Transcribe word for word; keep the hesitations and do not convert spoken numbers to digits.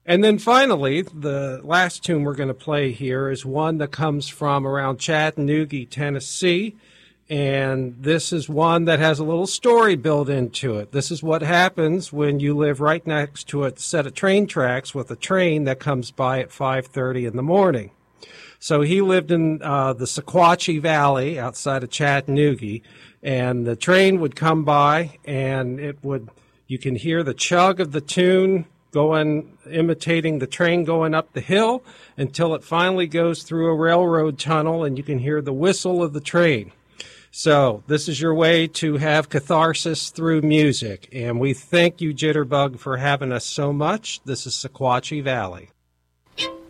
And then finally, the last tune we're going to play here is one that comes from around Chattanooga, Tennessee. And this is one that has a little story built into it. This is what happens when you live right next to a set of train tracks with a train that comes by at five thirty in the morning. So he lived in uh, the Sequatchie Valley outside of Chattanooga, and the train would come by, and it would, you can hear the chug of the tune going, imitating the train going up the hill until it finally goes through a railroad tunnel, and you can hear the whistle of the train. So this is your way to have catharsis through music, and we thank you, Jitterbug, for having us so much. This is Sequatchie Valley.